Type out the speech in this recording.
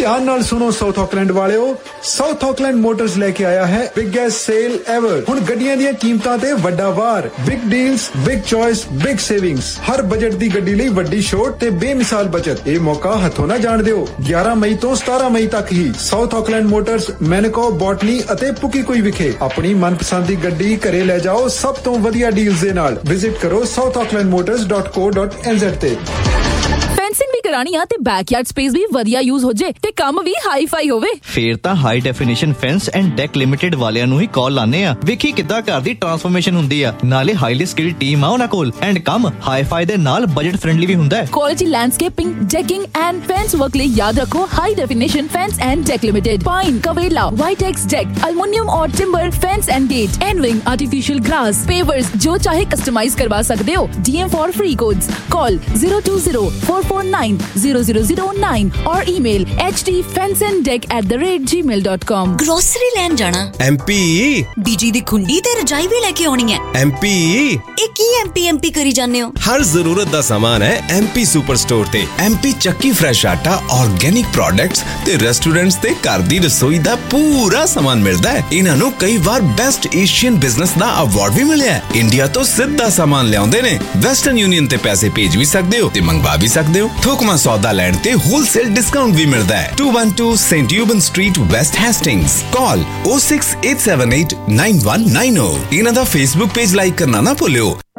ध्यान नाल सुनो south Auckland वालिओ, south Auckland Motors लेके आया है बिगेस्ट सेल एवर। हुण गड्डियां दी कीमतां ते वड्डा वार, big deals, big choice, big savings. हर बजट दी गड्डी लई वड्डी छूट ते बेमिसाल बचत। ये मौका हथों ना जाण दिओ। 11 मई तो 17 मई तक ही साउथ ऑकलैंड मोटर्स मैनको बॉटनी अते पुकी कोई विखे अपनी मनपसंद दी गड्डी घरे ले जाओ सब तो वधिया डील्स दे नाल। विजिट करो southaucklandmotors.co.nz ते। ਫੈਂਸਿੰਗ ਵੀ ਕਰਾਣੀ ਆ ਤੇ ਬੈਕਯਾਰਡ ਸਪੇਸ ਵੀ ਵਧੀਆ ਯੂਜ਼ ਹੋ ਜੇ ਤੇ ਕੰਮ ਵੀ ਹਾਈ ਫਾਈ ਹੋਵੇ। ਫੇਰ ਤਾਂ high definition fence and deck limited ਵਾਲਿਆਂ ਨੂੰ ਹੀ ਕਾਲ ਲਾਣੇ ਆ। ਵੇਖੀ ਕਿੱਦਾਂ ਘਰ ਦੀ ਟਰਾਂਸਫਰਮੇਸ਼ਨ ਹੁੰਦੀ ਆ, ਨਾਲੇ ਹਾਈਲੀ ਸਕਿਲਡ ਟੀਮ ਆ ਉਹਨਾਂ ਕੋਲ ਐਂਡ ਕੰਮ ਹਾਈ ਫਾਈ ਦੇ ਨਾਲ ਬਜਟ ਫ੍ਰੈਂਡਲੀ ਵੀ ਹੁੰਦਾ ਹੈ। Quality landscaping, ਡੈਕਿੰਗ and fence work ਲਈ ਯਾਦ ਰੱਖੋ high definition fence and deck limited, ਪਾइन, कवेला, वाइटेक्स deck, aluminium और timber fence and gate, envying, artificial grass, pavers जो चाहे कस्टमाइज करवा सकते हो। DM for free codes, call 02044900009 और ईमेल hdfenceanddeck@gmail.com। ग्रोसरी लैंड जाना MP बीजी दी खुंडी ते रजाई भी लेके आनी है। MP एक ही MP करी जाने हो। हर जरूरत दा सामान है MP सुपरस्टोर ते। MP चक्की फ्रेश आटा, ऑर्गेनिक प्रोडक्ट्स ते रेस्टोरेंट्स ते घर दी रसोई दा पूरा सामान मिलदा है। इन्हां नूं कई बार बेस्ट एशियन बिजनेस दा अवार्ड भी मिलिया है। इंडिया तो सीधा सामान लियाउंदे ने। वेस्टर्न यूनियन ते पैसे भेज भी सकदे हो ते मंगवा भी सकदे हो। थोकमा सौदा लैंड ते होलसेल डिस्काउंट भी मिलदा है। 212 Saint यूबन street, waste Hastings. Call 068789190। इन्हां दा फेसबुक पेज लाइक करना ना भुल्लिओ।